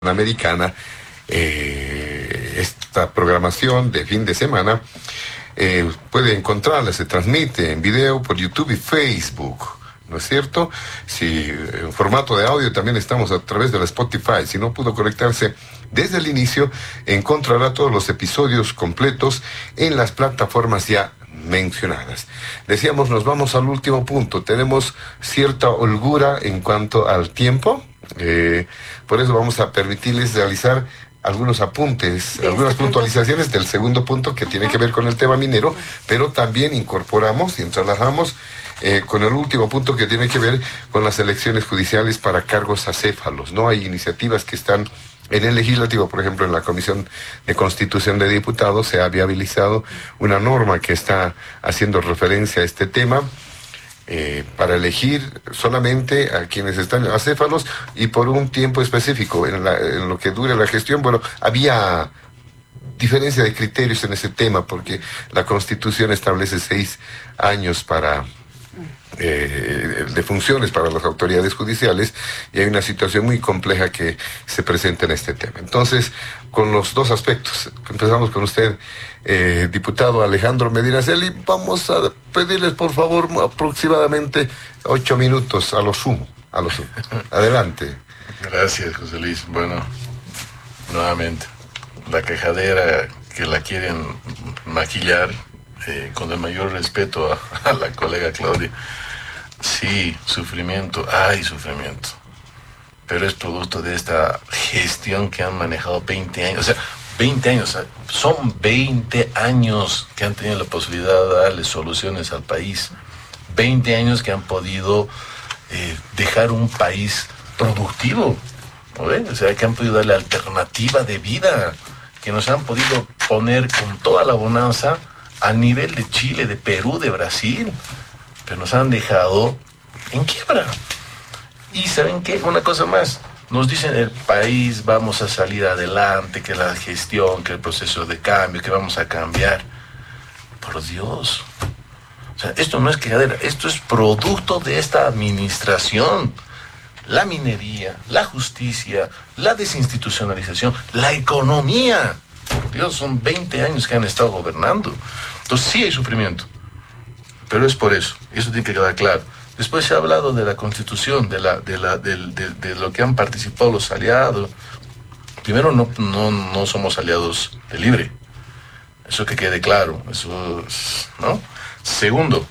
Panamericana, esta programación de fin de semana puede encontrarla, se transmite en video por YouTube y Facebook, ¿no es cierto? Si en formato de audio también estamos a través de la Spotify. Si no pudo conectarse desde el inicio, encontrará todos los episodios completos en las plataformas ya mencionadas. Decíamos, nos vamos al último punto. Tenemos cierta holgura en cuanto al tiempo. Por eso vamos a permitirles realizar algunos apuntes, algunas puntualizaciones del segundo punto que tiene que ver con el tema minero, pero también incorporamos y entrelazamos con el último punto que tiene que ver con las elecciones judiciales para cargos acéfalos, ¿no? Hay iniciativas que están en el legislativo, por ejemplo, en la Comisión de Constitución de Diputados se ha viabilizado una norma que está haciendo referencia a este tema, para elegir solamente a quienes están acéfalos y por un tiempo específico en lo que dure la gestión. Bueno, había diferencia de criterios en ese tema porque la Constitución establece 6 años de funciones para las autoridades judiciales, y hay una situación muy compleja que se presenta en este tema. Entonces, con los dos aspectos, empezamos con usted, diputado Alejandro Medinaceli. Vamos a pedirles, por favor, aproximadamente 8 minutos a lo sumo. Adelante. Gracias, José Luis. Bueno, nuevamente, la quejadera que la quieren maquillar, con el mayor respeto a la colega Claudia. Sí, sufrimiento, hay sufrimiento, pero es producto de esta gestión que han manejado 20 años, o sea, 20 años, son 20 años que han tenido la posibilidad de darle soluciones al país, 20 años que han podido dejar un país productivo, ¿no ven? O sea, que han podido darle alternativa de vida, que nos han podido poner con toda la bonanza a nivel de Chile, de Perú, de Brasil, pero nos han dejado en quiebra. Y ¿saben qué? Una cosa más, nos dicen el país vamos a salir adelante, que la gestión, que el proceso de cambio, que vamos a cambiar. Por Dios, o sea, esto no es quejadera, esto es producto de esta administración. La minería, la justicia, la desinstitucionalización, la economía. Por Dios, son 20 años que han estado gobernando. Entonces sí hay sufrimiento, pero es por eso tiene que quedar claro. Después se ha hablado de la Constitución, de lo que han participado los aliados. Primero, no somos aliados de libre, eso que quede claro, eso, ¿no? Segundo,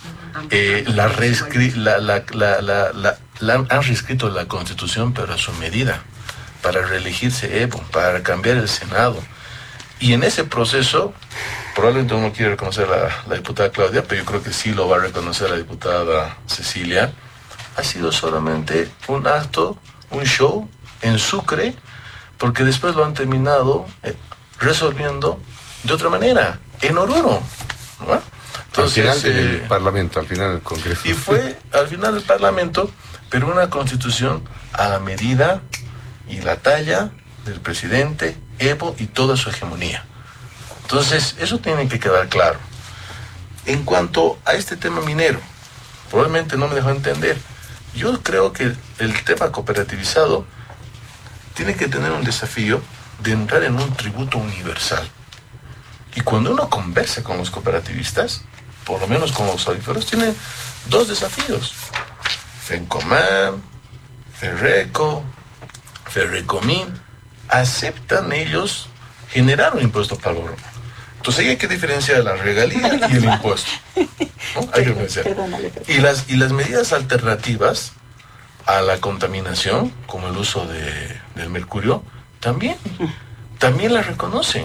han reescrito la Constitución, pero a su medida, para reelegirse Evo, para cambiar el Senado. Y en ese proceso, probablemente uno quiere reconocer a la diputada Claudia, pero yo creo que sí lo va a reconocer la diputada Cecilia, ha sido solamente un acto, un show en Sucre, porque después lo han terminado resolviendo de otra manera, en Oruro, ¿no? Entonces, al final del Parlamento, al final del Congreso. Y fue al final del Parlamento, pero una constitución a la medida y la talla del presidente Evo y toda su hegemonía. Entonces, eso tiene que quedar claro. En cuanto a este tema minero, probablemente no me dejó entender. Yo creo que el tema cooperativizado tiene que tener un desafío de entrar en un tributo universal. Y cuando uno conversa con los cooperativistas, por lo menos con los auditores, tienen 2 desafíos. FENCOMAN, FERRECO, FERRECOMIN, aceptan ellos generar un impuesto para el oro. Entonces ahí hay que diferenciar la regalía y el impuesto, ¿no? Hay que diferenciar. Y las medidas alternativas a la contaminación, como el uso del mercurio, también las reconocen.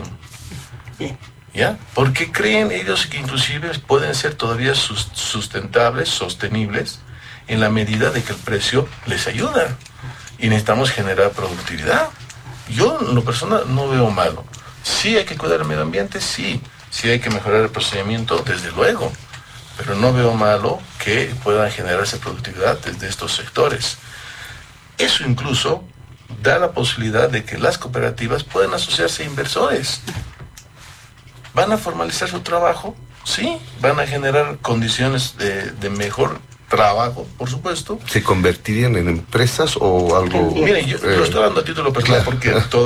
¿Ya? Porque creen ellos que inclusive pueden ser todavía sustentables, sostenibles, en la medida de que el precio les ayuda. Y necesitamos generar productividad. Yo, en lo personal, no veo malo. Sí hay que cuidar el medio ambiente, sí hay que mejorar el procedimiento, desde luego, pero no veo malo que puedan generarse productividad desde estos sectores. Eso incluso da la posibilidad de que las cooperativas puedan asociarse a inversores. ¿Van a formalizar su trabajo? Sí, van a generar condiciones de mejor trabajo, por supuesto. ¿Se convertirían en empresas o algo? Miren, yo lo estoy dando a título personal claro. porque